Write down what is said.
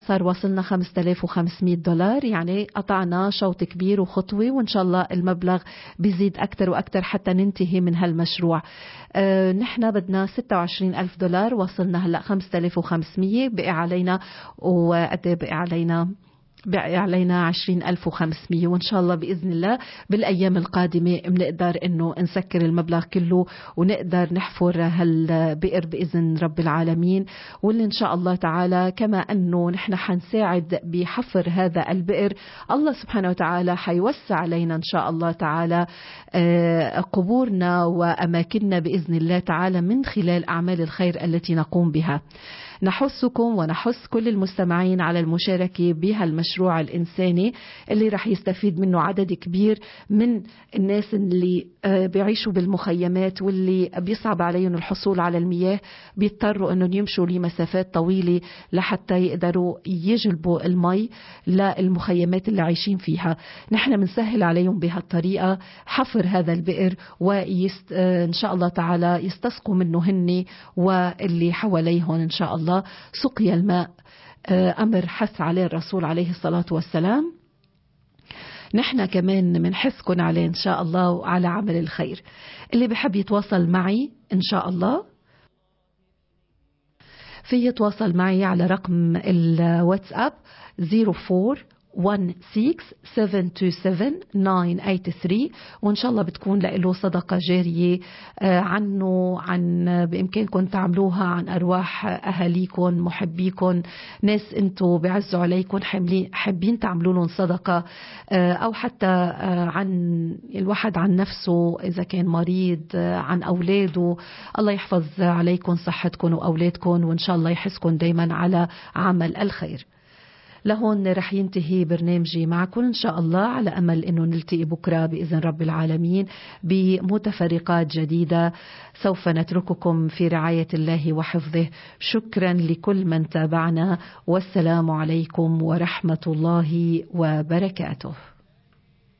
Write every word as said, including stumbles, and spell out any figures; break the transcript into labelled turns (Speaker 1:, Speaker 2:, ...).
Speaker 1: صار وصلنا خمسة آلاف وخمسمئة دولار، يعني قطعنا شوط كبير وخطوة، وإن شاء الله المبلغ بيزيد أكتر وأكتر حتى ننتهي من هالمشروع. أه نحن بدنا ستة وعشرين ألف دولار، وصلنا هلأ خمسة آلاف وخمسمئة، بقي علينا وقد بقي علينا بقي علينا عشرين ألف وخمسمئة، وإن شاء الله بإذن الله بالأيام القادمة بنقدر إنه نسكر المبلغ كله ونقدر نحفر هالبئر بإذن رب العالمين. واللي إن شاء الله تعالى كما أنه نحن حنساعد بحفر هذا البئر، الله سبحانه وتعالى حيوسع علينا إن شاء الله تعالى قبورنا وأماكننا بإذن الله تعالى من خلال أعمال الخير التي نقوم بها. نحثكم ونحث كل المستمعين على المشاركة بها المشروع الإنساني اللي رح يستفيد منه عدد كبير من الناس اللي بيعيشوا بالمخيمات واللي بيصعب عليهم الحصول على المياه، بيضطروا أنهم يمشوا لمسافات طويلة لحتى يقدروا يجلبوا المي للمخيمات اللي عايشين فيها. نحن بنسهل عليهم بهالطريقة حفر هذا البئر، وإن شاء الله تعالى يستسقوا منه هني واللي حواليهم إن شاء الله. سقي الماء أمر حث عليه الرسول عليه الصلاة والسلام، نحن كمان منحثكن عليه إن شاء الله على عمل الخير. اللي بحب يتواصل معي إن شاء الله في يتواصل معي على رقم الواتساب صفر أربعة واحد ستة سبعة اتنين سبعة تسعة ثمانية ثلاثة، وإن شاء الله بتكون له صدقة جارية عنه، عن بإمكانكم تعملوها عن أرواح أهاليكم محبيكم، ناس أنتوا بعزوا عليكم حابين تعملوا لهم صدقة، أو حتى عن الواحد عن نفسه إذا كان مريض، عن أولاده. الله يحفظ عليكم صحتكم وأولادكم، وإن شاء الله يحسكم دايما على عمل الخير. لهون رح ينتهي برنامجي معكم إن شاء الله، على أمل أنه نلتقي بكرة بإذن رب العالمين بمتفرقات جديدة. سوف نترككم في رعاية الله وحفظه. شكرا لكل من تابعنا، والسلام عليكم ورحمة الله وبركاته.